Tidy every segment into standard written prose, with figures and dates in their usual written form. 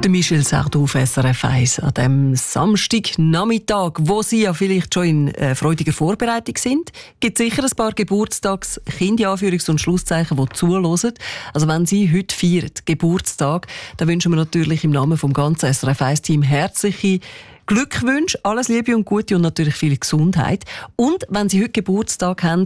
Der Michel Sardou auf SRF 1 an dem Samstagnachmittag, wo Sie ja vielleicht schon in freudiger Vorbereitung sind. Gibt sicher ein paar Geburtstagskinder, Anführungs- und Schlusszeichen, die zuhören. Also wenn Sie heute feiern, Geburtstag, dann wünschen wir natürlich im Namen vom ganzen SRF 1-Team herzliche Glückwünsche, alles Liebe und Gute und natürlich viel Gesundheit. Und wenn Sie heute Geburtstag haben,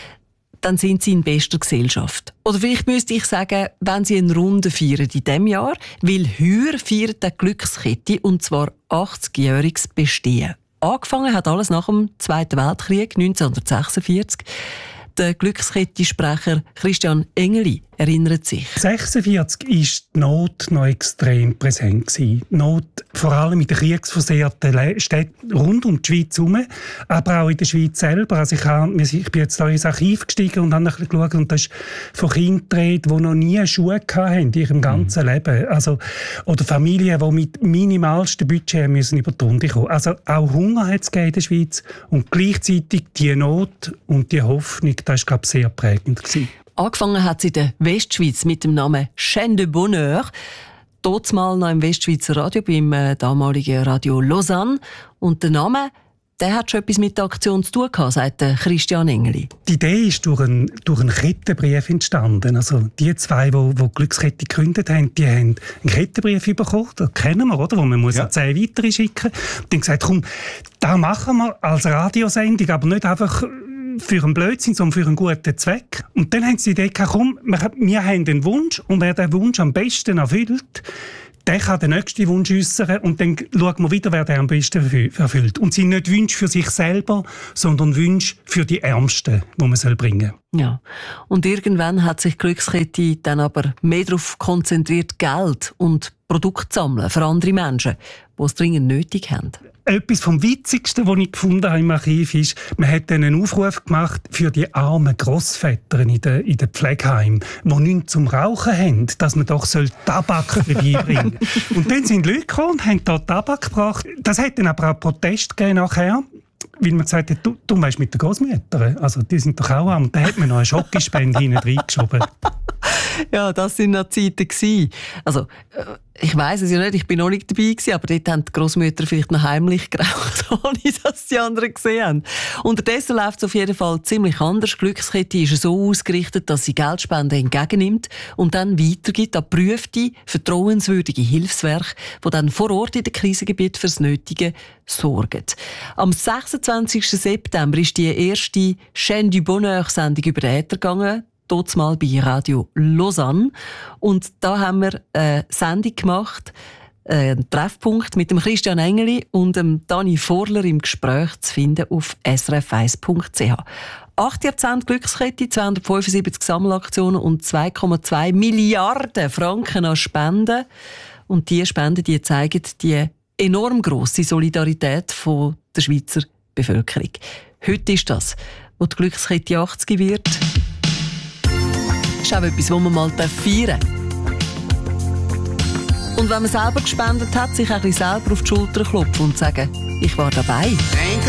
dann sind Sie in bester Gesellschaft. Oder vielleicht müsste ich sagen, wenn Sie eine Runde feiern in diesem Jahr, weil heuer feiert die Glückskette, und zwar 80-jähriges Bestehen. Angefangen hat alles nach dem Zweiten Weltkrieg 1946. Der Glückskette-Sprecher Christian Engeli erinnert sich. 1946 war die Not noch extrem präsent. Die Not vor allem in den kriegsversehrten Städten rund um die Schweiz herum, aber auch in der Schweiz selber. Also ich bin jetzt da ins Archiv gestiegen und habe geschaut, und das ist von Kindern die Rede, die noch nie Schuhe hatten in ihrem ganzen Leben. Also, oder Familien, die mit minimalstem Budget müssen über die Runde kommen. Also auch Hunger hat es in der Schweiz, und gleichzeitig die Not und die Hoffnung, das war, glaube ich, sehr prägend gewesen. Angefangen hat sie in der Westschweiz mit dem Namen Chaîne de Bonheur. Dort mal noch im Westschweizer Radio, beim damaligen Radio Lausanne. Und der Name, der hat schon etwas mit der Aktion zu tun gehabt, sagt Christian Engeli. Die Idee ist durch einen Kettenbrief entstanden. Also die zwei, die Glückskette gegründet haben, die haben einen Kettenbrief bekommen, das kennen wir, oder? Wo man muss 10 weitere schicken. Und dann gesagt, komm, das machen wir als Radiosendung, aber nicht einfach für einen Blödsinn, sondern für einen guten Zweck. Und dann haben sie die Idee gehabt, komm, wir haben einen Wunsch, und wer den Wunsch am besten erfüllt, der kann den nächsten Wunsch äußern, und dann schauen wir wieder, wer den am besten erfüllt. Und sie sind nicht Wünsche für sich selber, sondern Wünsche für die Ärmsten, die man bringen soll. Ja. Und irgendwann hat sich die Glückskette dann aber mehr darauf konzentriert, Geld und Produkte zu sammeln für andere Menschen, die es dringend nötig haben. Etwas vom Witzigsten, was ich gefunden habe im Archiv, ist, man hat einen Aufruf gemacht für die armen Grossväter in den Pflegeheimen, die nichts zum Rauchen haben, dass man doch Tabak vorbeibringen soll. Und dann sind Leute gekommen und haben dort Tabak gebracht. Das hat dann aber auch Protest gegeben nachher, weil man gesagt hat, du weißt, mit den Grossmüttern, also die sind doch auch arm. Und dann hat man noch eine Schokospende hinten reingeschoben. Ja, das waren noch Zeiten gewesen. Also, ich weiss es ja nicht, ich bin noch nicht dabei gewesen, aber dort haben die Grossmütter vielleicht noch heimlich geraucht, ohne dass die anderen gesehen haben. Unterdessen läuft es auf jeden Fall ziemlich anders. Die Glückskette ist so ausgerichtet, dass sie Geldspenden entgegennimmt und dann weitergibt an geprüfte, vertrauenswürdige Hilfswerke, die dann vor Ort in den Krisengebieten fürs Nötige sorgen. Am 26. September ist die erste Chaîne du Bonheur-Sendung über den Äther gegangen. Dort mal bei Radio Lausanne. Und da haben wir eine Sendung gemacht, einen Treffpunkt mit dem Christian Engeli und dem Dani Vorler im Gespräch zu finden auf srf1.ch. 8 Jahrzehnte Glückskette, 275 Sammelaktionen und 2,2 Milliarden Franken an Spenden. Und diese Spenden, die zeigen die enorm grosse Solidarität von der Schweizer Bevölkerung. Heute ist das, wo die Glückskette 80 wird. Das ist auch etwas, was man mal feiern darf. Und wenn man selber gespendet hat, sich ein bisschen selber auf die Schulter klopfen und sagen, ich war dabei.